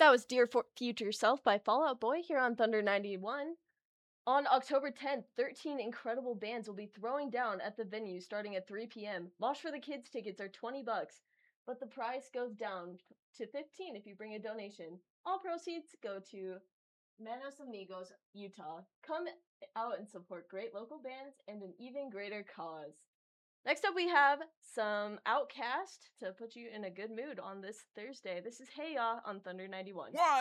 That was Dear Future Self by Fall Out Boy here on Thunder 91. On October 10th, 13 incredible bands will be throwing down at the venue starting at 3 p.m. Mosh for the Kids tickets are $20, but the price goes down to $15 if you bring a donation. All proceeds go to Manos Amigos, Utah. Come out and support great local bands and an even greater cause. Next up, we have some Outcast to put you in a good mood on this Thursday. This is Hey Ya on Thunder 91. One.